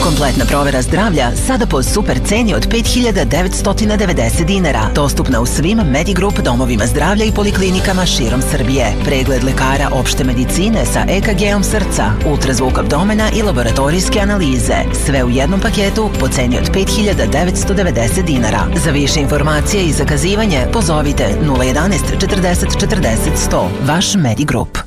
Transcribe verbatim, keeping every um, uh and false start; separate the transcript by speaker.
Speaker 1: Kompletna provera zdravlja sada po super ceni od pet hiljada devetsto devedeset dinara. Dostupna u svim Medigrup domovima zdravlja i poliklinikama širom Srbije. Pregled lekara opšte medicine sa E K G-om srca, ultrazvuk abdomena i laboratorijske analize. Sve u jednom paketu po ceni od pet hiljada devetsto devedeset dinara. Za više informacije i zakazivanje pozovite nula jedanaest četrdeset četrdeset sto. Vaš Medigrup.